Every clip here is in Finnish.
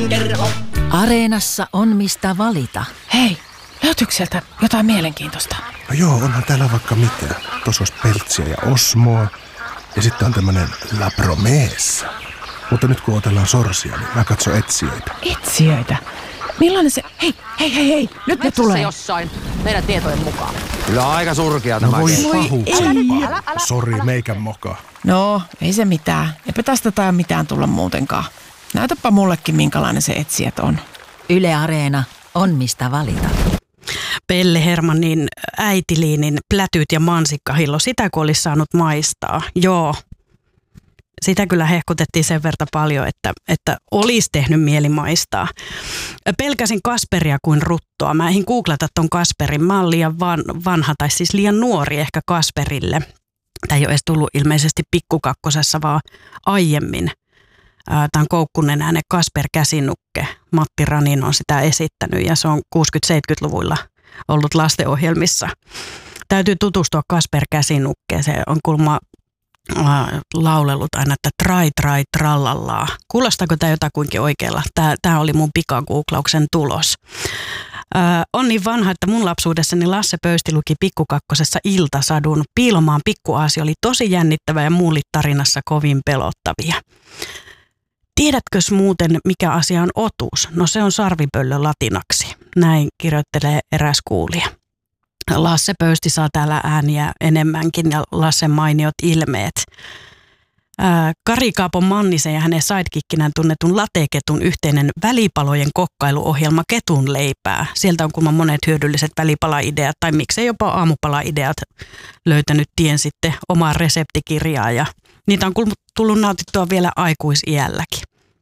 kerho. Areenassa on mistä valita. Hei, löytyykö sieltä jotain mielenkiintoista? No joo, onhan täällä vaikka mitä. Tuossa olisi Peltsiä ja Osmoa. Ja sitten on tämmönen La Promessa. Mutta nyt kun otellaan sorsia, niin mä katson etsijöitä. Etsijöitä? Millainen se... Hei, nyt ne tulee. Jossain, meidän tietojen mukaan. Kyllä aika surkea tämä. Voi ei. Sori, meikän moka. No, ei se mitään. Eipä tästä tai mitään tulla muutenkaan. Näytäpä mullekin, minkälainen se etsijät on. Yle Areena on mistä valita. Pelle Hermannin äitiliinin plätyt ja mansikkahillo, sitä kun olisi saanut maistaa. Joo, sitä kyllä hehkutettiin sen verran paljon, että olisi tehnyt mieli maistaa. Pelkäsin Kasperia kuin ruttoa. Mä en googlata ton Kasperin. Mä oon liian vanha tai siis liian nuori ehkä Kasperille. Tämä ei ole edes tullut ilmeisesti Pikkukakkosessa, vaan aiemmin. Tämä on koukkunenäinen Kasper Käsinukke. Matti Ranin on sitä esittänyt ja se on 60-70-luvuilla ollut lastenohjelmissa. Täytyy tutustua Kasper Käsinukkeen. Se on kuulemma laulellut aina, että trai trallallaa. Kuulostaako tämä jotakuinkin oikealla? Tämä oli mun pikagooglauksen tulos. On niin vanha, että mun lapsuudessani Lasse Pöysti luki Pikkukakkosessa Iltasadun. Piilomaan pikkuaasi oli tosi jännittävä ja muulit tarinassa kovin pelottavia. Tiedätkös muuten, mikä asia on otus? No se on sarvipöllö latinaksi. Näin kirjoittelee eräs kuulija. Lasse Pöysti saa täällä ääniä enemmänkin ja Lassen mainiot ilmeet. Kari Kaapon Mannisen ja hänen sidekickinään tunnetun Lateketun yhteinen välipalojen kokkailuohjelma Ketun leipää. Sieltä on kuulemma monet hyödylliset välipalaideat tai miksei jopa aamupalaideat löytänyt tien sitten omaan reseptikirjaan ja niitä on tullut nautittua vielä aikuisiälläkin.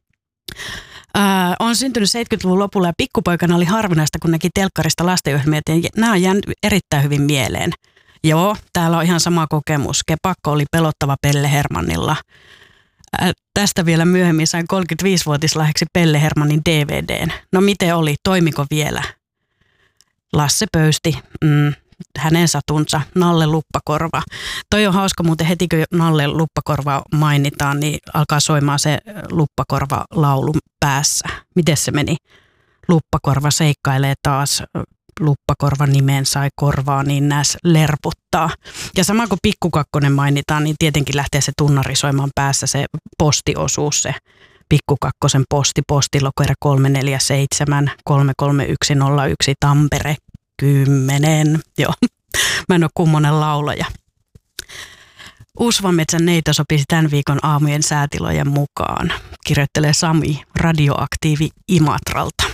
On syntynyt 70-luvun lopulla ja pikkupoikana oli harvinaista, kun näki telkkarista lastenohjelmia, ja nämä on jäänyt erittäin hyvin mieleen. Joo, täällä on ihan sama kokemus. Kepakko oli pelottava Pelle Hermannilla. Tästä vielä myöhemmin sain 35-vuotislahjaksi Pelle Hermannin DVDn. No miten oli? Toimiko vielä? Lasse Pöysti, hänen satunsa, Nalle Luppakorva. Toi on hauska muuten, heti kun Nalle Luppakorva mainitaan, niin alkaa soimaan se Luppakorva-laulu päässä. Miten se meni? Luppakorva seikkailee taas, Luppakorva nimen sai korvaa, niin näs lerputtaa. Ja sama kuin Pikkukakkonen mainitaan, niin tietenkin lähtee se tunnari soimaan päässä, se postiosuus, se Pikkukakkosen postilokero 347 33101 Tampere 10. Joo, mä en ole kummonen laulaja. Uusvametsän neito sopisi tämän viikon aamujen säätilojen mukaan, kirjoittelee Sami, radioaktiivi Imatralta.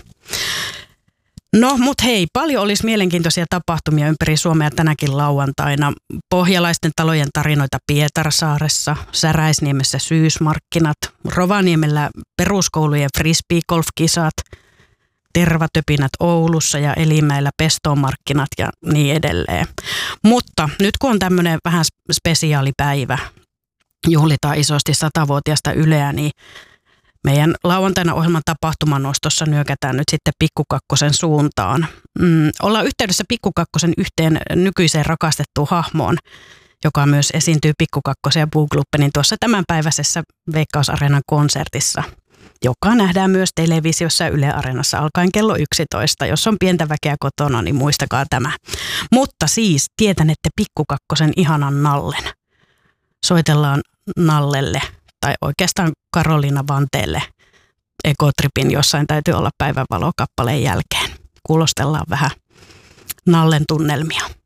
No, mut hei, paljon olisi mielenkiintoisia tapahtumia ympäri Suomea tänäkin lauantaina. Pohjalaisten talojen tarinoita Pietarsaaressa, Säräisniemessä syysmarkkinat, Rovaniemellä peruskoulujen frisbee-golf-kisat, tervatöpinät Oulussa ja Elimäellä pestomarkkinat ja niin edelleen. Mutta nyt kun on tämmöinen vähän spesiaalipäivä, juhlitaan isosti 100-vuotiaasta Yleä, niin meidän lauantaina ohjelman tapahtumanostossa nyökätään nyt sitten Pikkukakkosen suuntaan. Ollaan yhteydessä Pikkukakkosen yhteen nykyiseen rakastettuun hahmoon, joka myös esiintyy Pikkukakkosen ja Bugluppenin tuossa tämänpäiväisessä Veikkaus-areenan konsertissa, joka nähdään myös televisiossa ja Yle Areenassa alkaen kello 11. Jos on pientä väkeä kotona, niin muistakaa tämä. Mutta siis tietänette Pikkukakkosen ihanan Nallen. Soitellaan Nallelle, tai oikeastaan Karoliina Vanteelle. Ekotripin jossain täytyy olla päivänvalokappaleen jälkeen. Kuulostellaan vähän Nallen tunnelmia.